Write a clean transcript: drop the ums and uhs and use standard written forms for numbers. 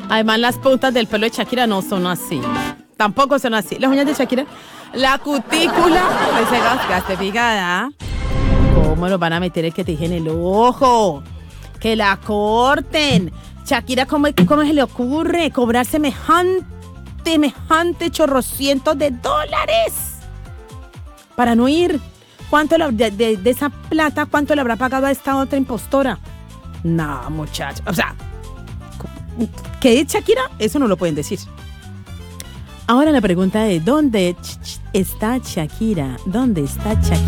Además, las puntas del pelo de Shakira no son así. Tampoco son así. Las uñas de Shakira, la cutícula, ese gaste picada. ¿Cómo nos van a meter el que te dije en el ojo? Que la corten. Shakira, ¿cómo se le ocurre cobrar semejante chorrocientos de dólares para no ir? ¿Cuánto de esa plata, cuánto le habrá pagado a esta otra impostora? No, muchacha. O sea, ¿qué es Shakira? Eso no lo pueden decir. Ahora la pregunta es, ¿dónde está Shakira? ¿Dónde está Shakira?